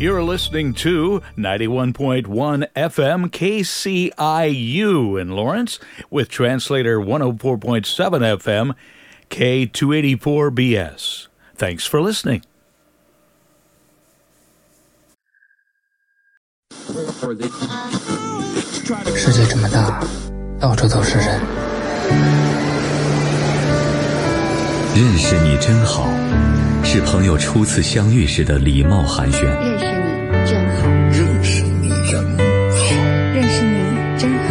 You're listening to 91.1 FM KCIU in Lawrence with translator 104.7 FM K284BS. Thanks for listening. 世界这么大，到处都是人。 认识你真好，是朋友初次相遇时的礼貌寒暄。 认识你真好， 认识你真好， 认识你真好。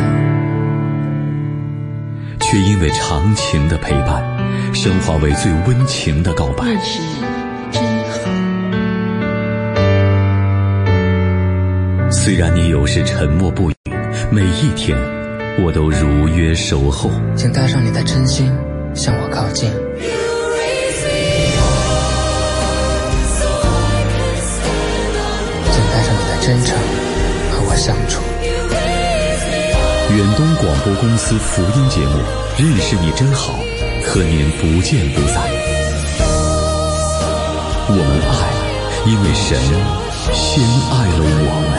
却因为长情的陪伴，升华为最温情的告白。 认识你真好。 虽然你有时沉默不语，每一天我都如约守候。 请带上你的真心向我靠近。带上你的真诚和我相处。 远东广播公司福音节目《认识你真好》，和您不见不散。我们爱，因为神先爱了我们。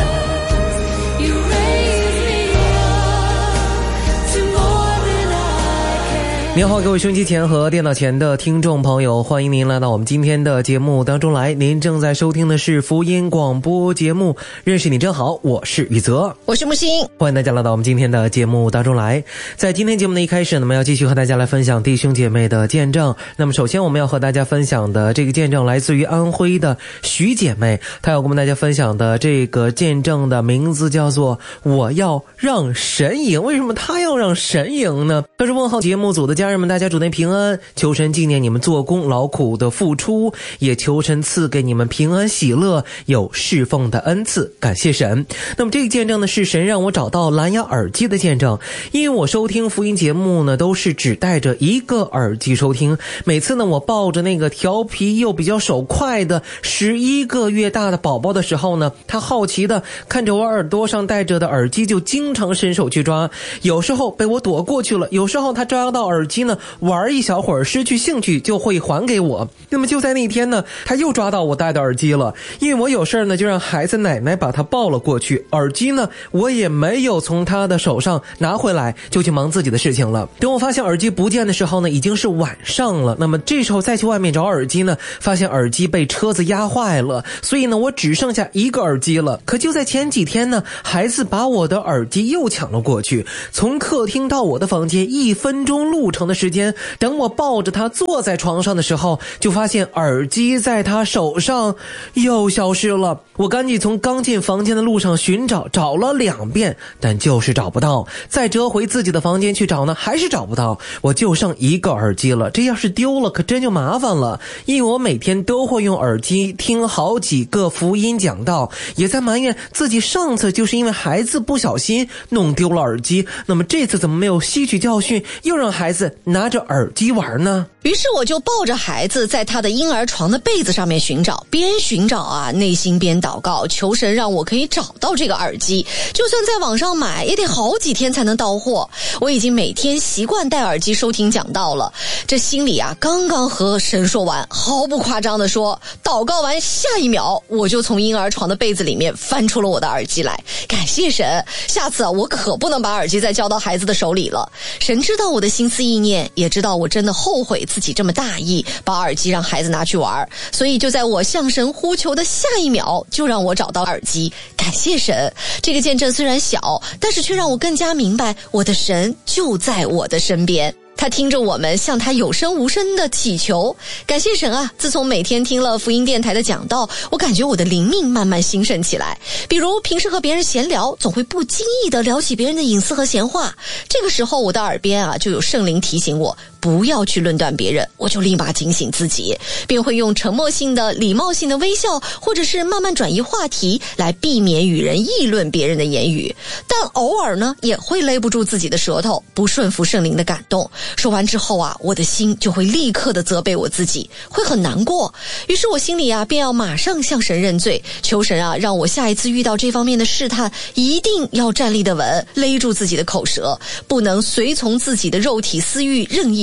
您好，各位收音机前和电脑前的听众朋友，欢迎您来到我们今天的节目当中来。您正在收听的是福音广播节目《认识你真好》，我是宇泽， 我是木星， 欢迎大家来到我们今天的节目当中来。在今天节目的一开始，那么要继续和大家来分享弟兄姐妹的见证。那么首先我们要和大家分享的这个见证来自于安徽的徐姐妹，她要跟我们大家分享的这个见证的名字叫做我要让神赢。为什么她要让神赢呢？她是问号节目组的家人们，大家主内平安，求神纪念你们做工劳苦的付出，也求神赐给你们平安喜乐，有侍奉的恩赐，感谢神。那么这个见证呢，是神让我找到蓝牙耳机的见证。因为我收听福音节目呢，都是只带着一个耳机收听，每次呢我抱着那个调皮又比较手快的11个月大的宝宝的时候呢，他好奇的看着我耳朵上戴着的耳机，就经常伸手去抓，有时候被我躲过去了，有时候他抓到耳机呢玩一小会儿，失去兴趣就会还给我。那么就在那天呢，他又抓到我戴的耳机了，因为我有事呢就让孩子奶奶把他抱了过去，耳机呢我也没有从他的手上拿回来，就去忙自己的事情了。等我发现耳机不见的时候呢，已经是晚上了。那么这时候再去外面找耳机呢，发现耳机被车子压坏了，所以呢我只剩下一个耳机了。可就在前几天呢，孩子把我的耳机又抢了过去，从客厅到我的房间1分钟路程的时间，等我抱着他坐在床上的时候，就发现耳机在他手上又消失了。我赶紧从刚进房间的路上寻找，找了2遍，但就是找不到。再折回自己的房间去找呢，还是找不到。我就剩一个耳机了，这要是丢了可真就麻烦了。因为我每天都会用耳机听好几个福音讲道，也在埋怨自己上次就是因为孩子不小心弄丢了耳机，那么这次怎么没有吸取教训，又让孩子拿着耳机玩呢？ 于是我就抱着孩子在他的婴儿床的被子上面寻找，边寻找啊，内心边祷告，求神让我可以找到这个耳机，就算在网上买也得好几天才能到货。我已经每天习惯戴耳机收听讲道了，这心里啊刚刚和神说完，毫不夸张的说，祷告完下一秒我就从婴儿床的被子里面翻出了我的耳机来，感谢神，下次啊我可不能把耳机再交到孩子的手里了。神知道我的心思意念，也知道我真的后悔自己这么大意，把耳机让孩子拿去玩，所以就在我向神呼求的下一秒，就让我找到耳机，感谢神。这个见证虽然小，但是却让我更加明白，我的神就在我的身边。他听着我们向他有声无声的祈求，感谢神啊！自从每天听了福音电台的讲道，我感觉我的灵命慢慢兴盛起来。比如平时和别人闲聊，总会不经意的聊起别人的隐私和闲话，这个时候我的耳边啊就有圣灵提醒我不要去论断别人，我就立马警醒自己，便会用沉默性的礼貌性的微笑，或者是慢慢转移话题，来避免与人议论别人的言语。但偶尔呢也会勒不住自己的舌头，不顺服圣灵的感动，说完之后啊，我的心就会立刻的责备我自己，会很难过。于是我心里啊便要马上向神认罪，求神啊让我下一次遇到这方面的试探，一定要站立的稳，勒住自己的口舌，不能随从自己的肉体私欲任意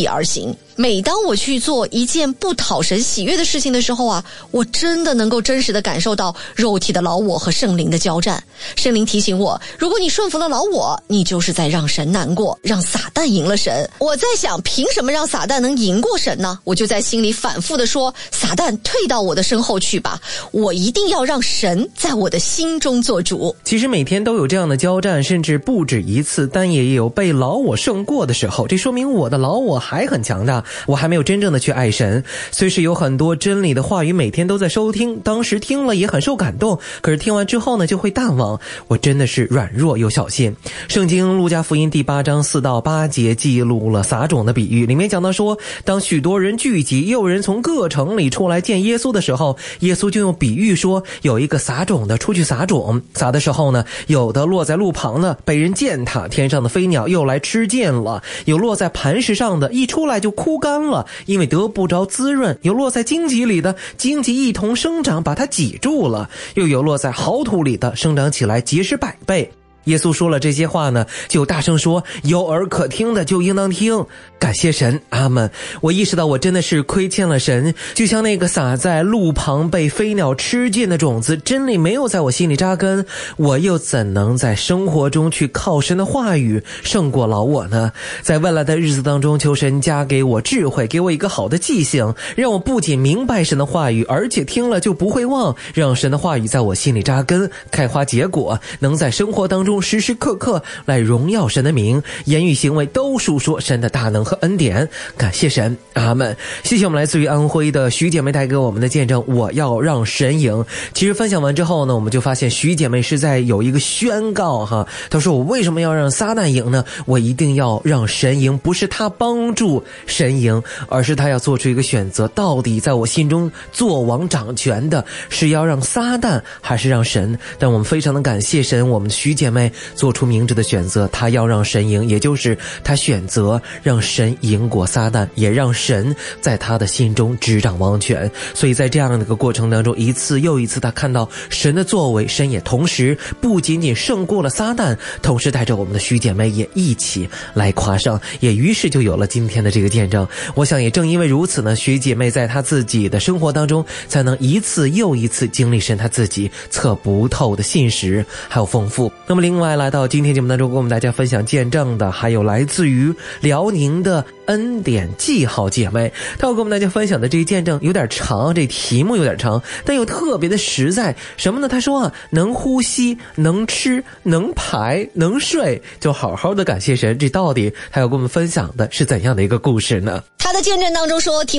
而行。每当我去做一件不讨神喜悦的事情的时候啊，我真的能够真实的感受到肉体的老我和圣灵的交战。圣灵提醒我，如果你顺服了老我，你就是在让神难过，让撒旦赢了神。我在想，凭什么让撒旦能赢过神呢？我就在心里反复的说，撒旦退到我的身后去吧，我一定要让神在我的心中做主。 其实每天都有这样的交战，甚至不止一次，但也有被老我胜过的时候。这说明我的老我还很强大，我还没有真正的去爱神。虽是有很多真理的话语每天都在收听，当时听了也很受感动，可是听完之后呢就会淡忘。我真的是软弱又小心。圣经路加福音第8章4到8节记录了撒种的比喻，里面讲到说，当许多人聚集，也有人从各城里出来见耶稣的时候，耶稣就用比喻说，有一个撒种的出去撒种，撒的时候呢，有的落在路旁的，被人践踏，天上的飞鸟又来吃尽了；有落在磐石上的，一出来就枯干了，因为得不着滋润；有落在荆棘里的，荆棘一同生长，把它挤住了；又有落在好土里的，生长起来结实100倍。耶稣说了这些话呢，就大声说，有耳可听的就应当听。感谢神，阿们。我意识到我真的是亏欠了神，就像那个撒在路旁被飞鸟吃尽的种子，真理没有在我心里扎根，我又怎能在生活中去靠神的话语胜过老我呢？在未来的日子当中，求神加给我智慧，给我一个好的记性，让我不仅明白神的话语，而且听了就不会忘，让神的话语在我心里扎根，开花结果，能在生活当中时时刻刻来荣耀神的名，言语行为都述说神的大能和恩典。感谢神，阿们。谢谢我们来自于安徽的徐姐妹带给我们的见证，我要让神赢。其实分享完之后呢，我们就发现徐姐妹是在有一个宣告哈，她说，我为什么要让撒旦赢呢？我一定要让神赢，不是他帮助神赢，而是他要做出一个选择，到底在我心中做王掌权的是要让撒旦还是让神？但我们非常的感谢神，我们徐姐妹做出明智的选择，他要让神赢，也就是他选择让神赢过撒旦，也让神在他的心中执掌王权。所以在这样的一个过程当中，一次又一次他看到神的作为，神也同时不仅仅胜过了撒旦，同时带着我们的徐姐妹也一起来夸胜，也于是就有了今天的这个见证。我想也正因为如此呢，徐姐妹在她自己的生活当中才能一次又一次经历神她自己测不透的信实还有丰富。那么另外来到今天节目当中跟我们大家分享见证的还有来自于辽宁的恩典记号姐妹，她要跟我们大家分享的这一见证有点长，这题目有点长，但又特别的实在。什么呢？她说啊，能呼吸，能吃，能排，能睡，就好好的感谢神。这到底她要跟我们分享的是怎样的一个故事呢？ 她的见证当中说，